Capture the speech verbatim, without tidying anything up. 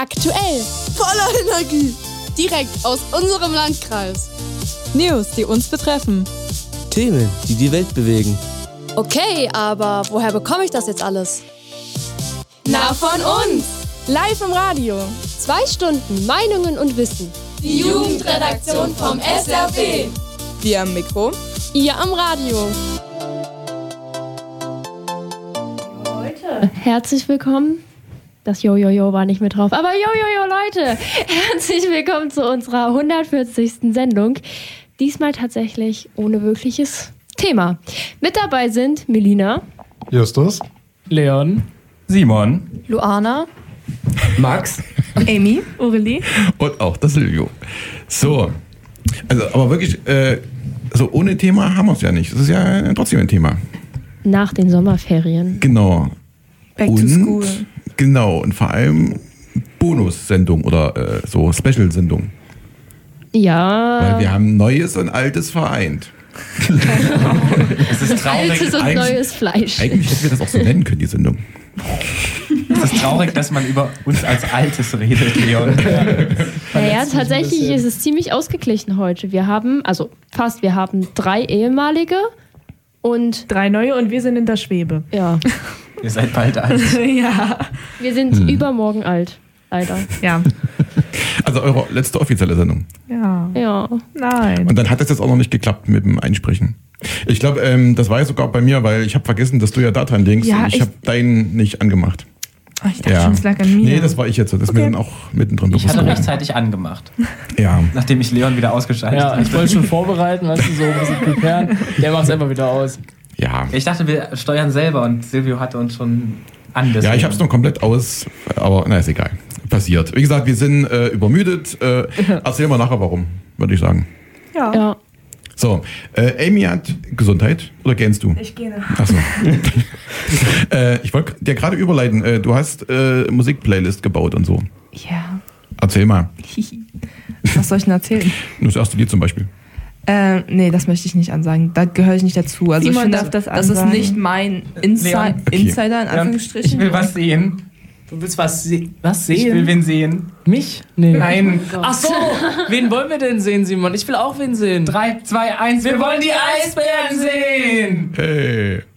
Aktuell. Voller Energie. Direkt aus unserem Landkreis. News, die uns betreffen. Themen, die die Welt bewegen. Okay, aber woher bekomme ich das jetzt alles? Na, von uns. Live im Radio. Zwei Stunden Meinungen und Wissen. Die Jugendredaktion vom S R P. Wir am Mikro. Ihr am Radio. Leute, herzlich willkommen. Das Jojojo war nicht mit drauf, aber Jojojo, Leute, herzlich willkommen zu unserer hundertvierzigsten Sendung. Diesmal tatsächlich ohne wirkliches Thema. Mit dabei sind Melina, Justus, Leon, Simon, Luana, Max, Amy, Aurelie und auch das Silvio. So, also aber wirklich, äh, so ohne Thema haben wir es ja nicht. Das ist ja trotzdem ein Thema. nach den Sommerferien. Genau. Back und, to school. Genau, und vor allem Bonussendung oder äh, so Special-Sendung. Ja. Weil wir haben Neues und Altes vereint. Es ist traurig. Altes und neues Fleisch. Eigentlich hätten wir das auch so nennen können, die Sendung. Es ist traurig, dass man über uns als Altes redet, Leon. Naja, tatsächlich ist es ziemlich ausgeglichen heute. Wir haben, also fast, wir haben drei ehemalige und Drei neue und wir sind in der Schwebe. ja, Ihr seid bald alt. Ja. wir sind Hm. übermorgen alt. Leider. Ja. Also eure letzte offizielle Sendung. Ja. Ja. Nein. Und dann hat es jetzt auch noch nicht geklappt mit dem Einsprechen. Ich glaube, ähm, das war ja sogar bei mir, weil ich habe vergessen, dass du ja da dran denkst. Ja, und ich, ich- habe deinen nicht angemacht. Oh, ich dachte Ja. schon, es lag an mir. Nee, das war ich jetzt. Das ist Okay. mir dann auch mittendrin Ich bewusst hatte geworden. rechtzeitig angemacht, Ja. nachdem ich Leon wieder ausgeschaltet Ja, habe. ich wollte schon vorbereiten, weißt du, so ein bisschen preparen. Der macht es einfach wieder aus. Ja. Ich dachte, wir steuern selber und Silvio hatte uns schon an. Ja, ich habe es noch komplett aus, aber na, ist egal. Passiert. Wie gesagt, wir sind äh, übermüdet. Äh, erzähl mal nachher warum, würde ich sagen. Ja. Ja. So, äh, Amy hat Gesundheit oder gähnst du? Ich gehe nach. Achso. äh, ich wollte dir gerade überleiten. Äh, du hast äh, Musikplaylist gebaut und so. Ja. Erzähl mal. Was soll ich denn erzählen? Das erste Lied zum Beispiel. Äh, nee, das möchte ich nicht ansagen. Da gehöre ich nicht dazu. Also Simon ich finde, darf das das ist ansagen. nicht mein Insi- Leon. Okay. Insider in Leon, Anführungsstrichen. ich will was sehen. Du willst was, se- was Ich will sehen? wen sehen. Mich? Nee. Nein. Ach so, wen wollen wir denn sehen, Simon? Ich will auch wen sehen. Drei, zwei, eins. Wir wollen die Eisbären sehen. Hey.